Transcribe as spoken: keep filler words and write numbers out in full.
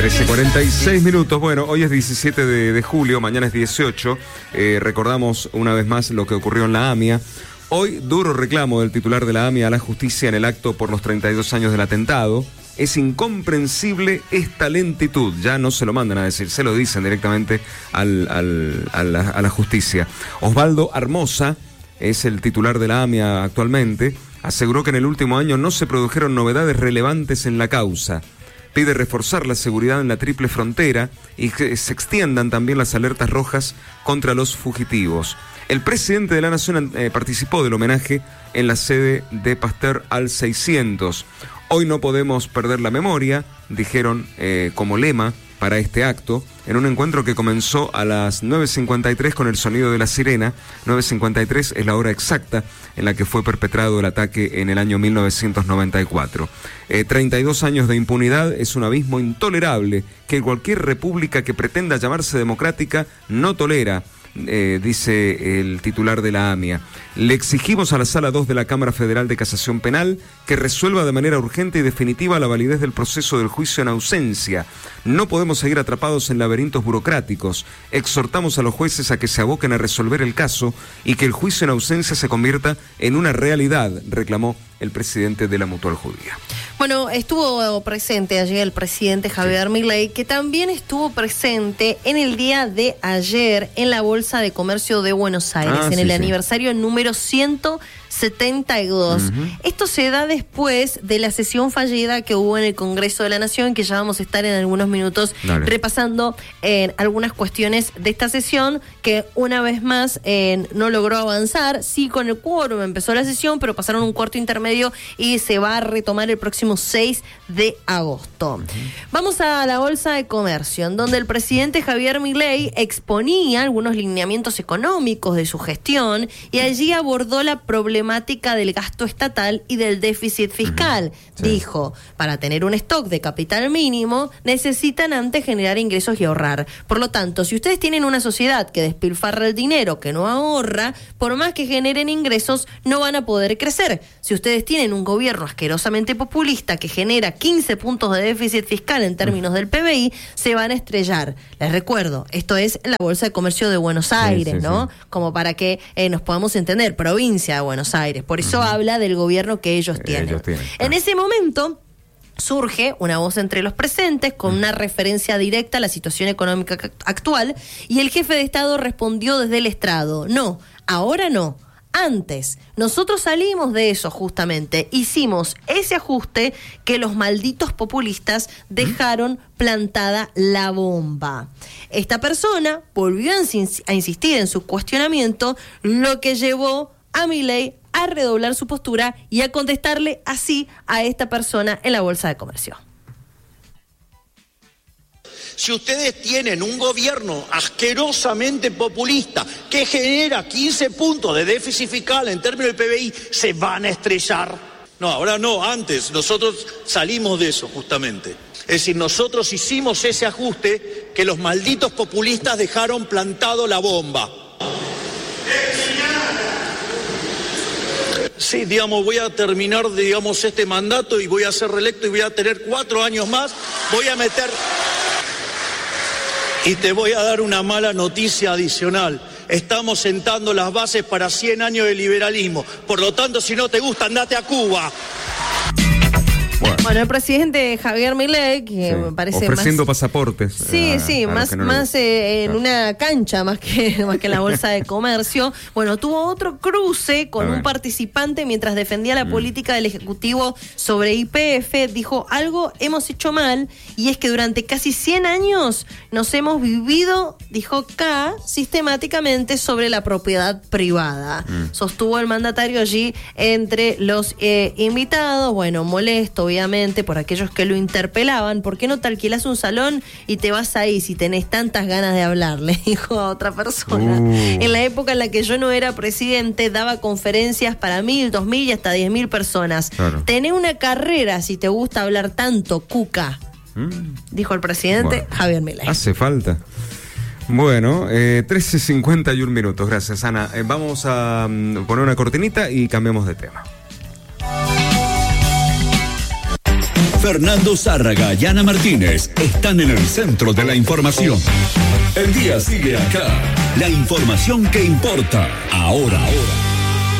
trece cuarenta y seis minutos. Bueno, hoy es diecisiete de, de julio, mañana es dieciocho. Eh, recordamos una vez más lo que ocurrió en la AMIA. Hoy, duro reclamo del titular de la AMIA a la justicia en el acto por los treinta y dos años del atentado. Es incomprensible esta lentitud. Ya no se lo mandan a decir, se lo dicen directamente al, al, a, la, a la justicia. Osvaldo Armosa es el titular de la AMIA actualmente. Aseguró que en el último año no se produjeron novedades relevantes en la causa. Pide reforzar la seguridad en la triple frontera y que se extiendan también las alertas rojas contra los fugitivos. El presidente de la Nación eh, participó del homenaje en la sede de Pasteur al seiscientos. Hoy no podemos perder la memoria, dijeron eh, como lema para este acto, en un encuentro que comenzó a las nueve cincuenta y tres con el sonido de la sirena. nueve cincuenta y tres es la hora exacta en la que fue perpetrado el ataque en el año mil novecientos noventa y cuatro. Eh, treinta y dos años de impunidad es un abismo intolerable que cualquier república que pretenda llamarse democrática no tolera. Eh, dice el titular de la AMIA. Le exigimos a la Sala dos de la Cámara Federal de Casación Penal que resuelva de manera urgente y definitiva la validez del proceso del juicio en ausencia. No podemos seguir atrapados en laberintos burocráticos. Exhortamos a los jueces a que se aboquen a resolver el caso y que el juicio en ausencia se convierta en una realidad, reclamó el presidente de la Mutual Judía. Bueno, estuvo presente ayer el presidente Javier sí. Milei, que también estuvo presente en el día de ayer en la Bolsa de Comercio de Buenos Aires, ah, en sí, el sí. aniversario número ciento setenta y dos. Uh-huh. Esto se da después de la sesión fallida que hubo en el Congreso de la Nación, que ya vamos a estar en algunos minutos Dale. repasando eh, algunas cuestiones de esta sesión, que una vez más eh, no logró avanzar. Sí, con el quórum empezó la sesión, pero pasaron un cuarto intermedio y se va a retomar el próximo seis de agosto. Uh-huh. Vamos a la Bolsa de Comercio, en donde el presidente Javier Milei exponía algunos lineamientos económicos de su gestión y allí abordó la problemática del gasto estatal y del déficit fiscal. Uh-huh. Sí. Dijo, para tener un stock de capital mínimo, necesitan antes generar ingresos y ahorrar. Por lo tanto, si ustedes tienen una sociedad que despilfarra el dinero, que no ahorra, por más que generen ingresos, no van a poder crecer. Si ustedes tienen un gobierno asquerosamente populista que genera quince puntos de déficit fiscal en términos del P B I, se van a estrellar. Les recuerdo, esto es la Bolsa de Comercio de Buenos Aires, sí, sí, ¿no? Sí. Como para que eh, nos podamos entender, provincia de Buenos Aires. Por eso uh-huh. habla del gobierno que ellos tienen. Ellos tienen. En ese momento surge una voz entre los presentes con una referencia directa a la situación económica actual y el jefe de Estado respondió desde el estrado: no, ahora no. Antes, nosotros salimos de eso justamente, hicimos ese ajuste que los malditos populistas dejaron plantada la bomba. Esta persona volvió a insistir en su cuestionamiento, lo que llevó a Milei a redoblar su postura y a contestarle así a esta persona en la Bolsa de Comercio. Si ustedes tienen un gobierno asquerosamente populista que genera quince puntos de déficit fiscal en términos del P B I, se van a estrellar. No, ahora no, antes. Nosotros salimos de eso justamente. Es decir, nosotros hicimos ese ajuste que los malditos populistas dejaron plantado la bomba. Sí, digamos, voy a terminar, digamos, este mandato y voy a ser reelecto y voy a tener cuatro años más. Voy a meter... Y te voy a dar una mala noticia adicional. Estamos sentando las bases para cien años de liberalismo. Por lo tanto, si no te gusta, andate a Cuba. Bueno, bueno el presidente Javier Milei, que sí, me parece ofreciendo más... pasaportes. Sí, a, sí, a más, no más eh, en claro. una cancha más que, más que en la Bolsa de Comercio. Bueno, tuvo otro cruce con un participante mientras defendía la mm. política del Ejecutivo sobre Y P F. Dijo, algo hemos hecho mal, y es que durante casi cien años nos hemos vivido, dijo K, sistemáticamente sobre la propiedad privada. Mm. Sostuvo el mandatario allí entre los eh, invitados, bueno, molesto, obviamente, por aquellos que lo interpelaban. ¿Por qué no te alquilas un salón y te vas ahí si tenés tantas ganas de hablar? Le dijo a otra persona. Uh. En la época en la que yo no era presidente, daba conferencias para mil, dos mil y hasta diez mil personas. Claro. Tenés una carrera si te gusta hablar tanto, cuca. Mm. Dijo el presidente bueno, Javier Milei. Hace falta. Bueno, eh, trece cincuenta y un minutos. Gracias, Ana. Eh, vamos a um, poner una cortinita y cambiamos de tema. Fernando Zárraga y Ana Martínez están en el centro de la información. El día sigue acá. La información que importa ahora, ahora.